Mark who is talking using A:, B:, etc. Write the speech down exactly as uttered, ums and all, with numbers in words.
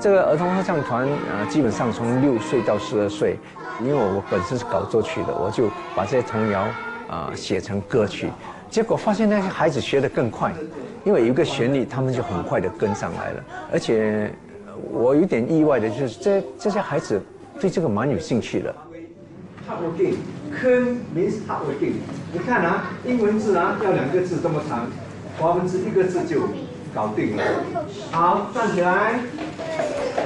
A: 这个儿童合唱团呃，基本上从六岁到十二岁，因为我本身是搞作曲的，我就把这些童谣啊、呃、写成歌曲，结果发现那些孩子学得更快，因为有一个旋律，他们就很快的跟上来了。而且我有点意外的就是这这些孩子对这个蛮有兴趣的。
B: Hardworking， Ken means hardworking。你看啊，英文字啊要两个字这么长，华文字一个字就搞定了。好，站起来。